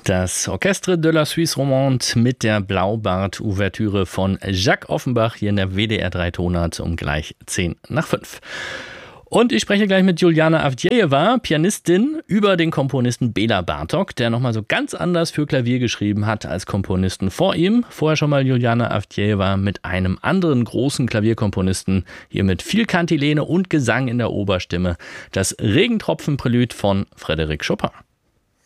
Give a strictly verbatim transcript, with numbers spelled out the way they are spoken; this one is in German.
Das Orchestre de la Suisse Romande mit der Blaubart-Ouvertüre von Jacques Offenbach hier in der W D R drei Tonart um gleich zehn nach fünf. Und ich spreche gleich mit Juliana Avdjejewa, Pianistin, über den Komponisten Bela Bartok, der nochmal so ganz anders für Klavier geschrieben hat als Komponisten vor ihm. Vorher schon mal Juliana Avdjejewa mit einem anderen großen Klavierkomponisten, hier mit viel Kantilene und Gesang in der Oberstimme. Das Regentropfen-Prälud von Frédéric Chopin.